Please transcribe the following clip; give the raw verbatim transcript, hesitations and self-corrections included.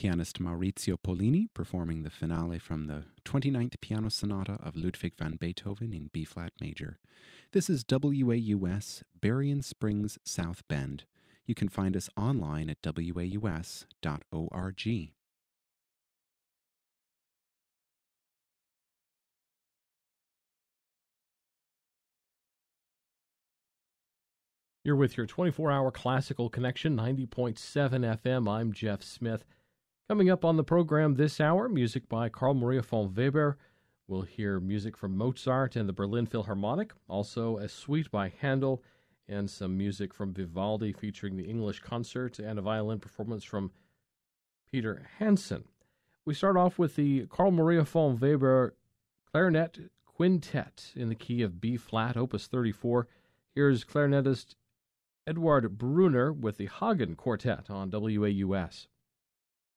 pianist Maurizio Pollini performing the finale from the twenty-ninth Piano Sonata of Ludwig van Beethoven in B-flat major. This is W A U S, Berrien Springs, South Bend. You can find us online at w a u s dot org. You're with your twenty-four hour classical connection, ninety point seven F M. I'm Jeff Smith. Coming up on the program this hour, music by Carl Maria von Weber. We'll hear music from Mozart and the Berlin Philharmonic, also a suite by Handel, and some music from Vivaldi featuring the English Concert and a violin performance from Peter Hansen. We start off with the Carl Maria von Weber Clarinet Quintet in the key of B-flat, Opus thirty-four. Here's clarinetist Eduard Brunner with the Hagen Quartet on W A U S.